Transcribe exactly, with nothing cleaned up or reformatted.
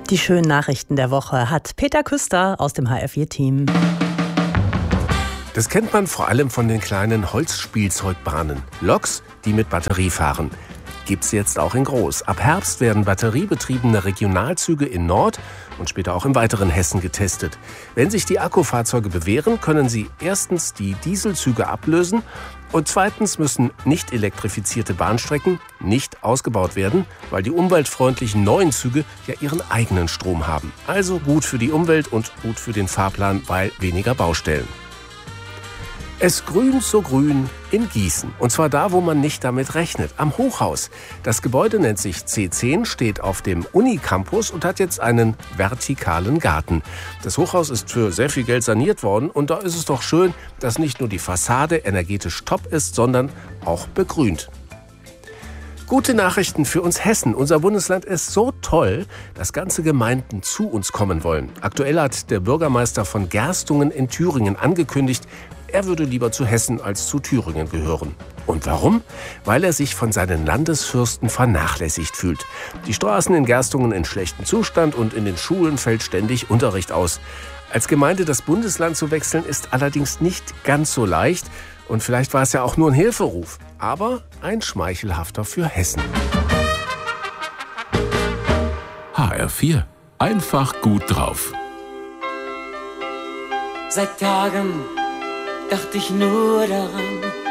Die schönen Nachrichten der Woche hat Peter Küster aus dem H R vier Team. Das kennt man vor allem von den kleinen Holzspielzeugbahnen. Loks, die mit Batterie fahren. Gibt's jetzt auch in groß. Ab Herbst werden batteriebetriebene Regionalzüge in Nord- und später auch im weiteren Hessen getestet. Wenn sich die Akkufahrzeuge bewähren, können sie erstens die Dieselzüge ablösen und zweitens müssen nicht elektrifizierte Bahnstrecken nicht ausgebaut werden, weil die umweltfreundlichen neuen Züge ja ihren eigenen Strom haben. Also gut für die Umwelt und gut für den Fahrplan, weil weniger Baustellen. Es grünt so grün in Gießen. Und zwar da, wo man nicht damit rechnet, am Hochhaus. Das Gebäude nennt sich C zehn, steht auf dem Unicampus und hat jetzt einen vertikalen Garten. Das Hochhaus ist für sehr viel Geld saniert worden und da ist es doch schön, dass nicht nur die Fassade energetisch top ist, sondern auch begrünt. Gute Nachrichten für uns Hessen. Unser Bundesland ist so toll, dass ganze Gemeinden zu uns kommen wollen. Aktuell hat der Bürgermeister von Gerstungen in Thüringen angekündigt, er würde lieber zu Hessen als zu Thüringen gehören. Und warum? Weil er sich von seinen Landesfürsten vernachlässigt fühlt. Die Straßen in Gerstungen in schlechtem Zustand und in den Schulen fällt ständig Unterricht aus. Als Gemeinde das Bundesland zu wechseln ist allerdings nicht ganz so leicht. Und vielleicht war es ja auch nur ein Hilferuf. Aber ein schmeichelhafter für Hessen. H R vier. Einfach gut drauf. Seit Tagen dachte ich nur daran,